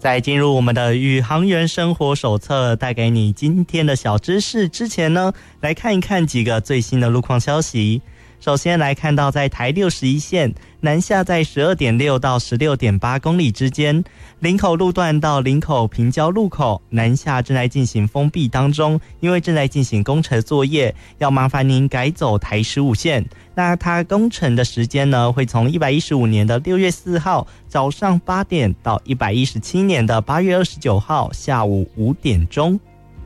在进入我们的宇航员生活手册带给你今天的小知识之前呢，来看一看几个最新的路况消息。首先来看到在台61线南下在 12.6 到 16.8 公里之间，林口路段到林口平交路口南下正在进行封闭当中，因为正在进行工程作业，要麻烦您改走台15线。那它工程的时间呢，会从115年的6月4号早上8点到117年的8月29号下午5点钟。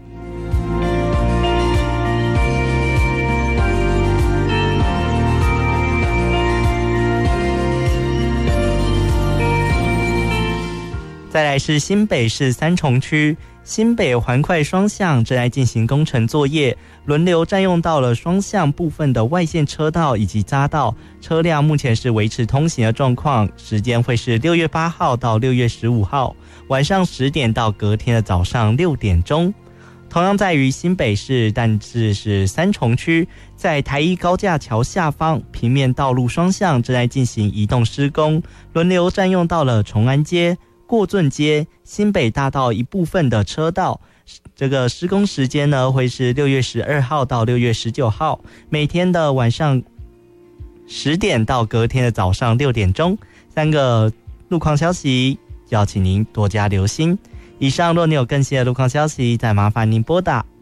再来是新北市三重区新北环快双向正在进行工程作业，轮流占用到了双向部分的外线车道以及匝道，车辆目前是维持通行的状况，时间会是6月8号到6月15号晚上10点到隔天的早上6点钟。同样在于新北市，但是三重区在台一高架桥下方平面道路双向正在进行移动施工，轮流占用到了崇安街、过圳街、新北大道一部分的车道，这个施工时间呢会是6月12号到6月19号，每天的晚上10点到隔天的早上6点钟。3个路况消息，要请您多加留心。以上若你有更新的路况消息，再麻烦您拨打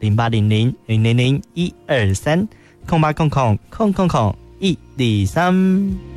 0800-000-123 0800-123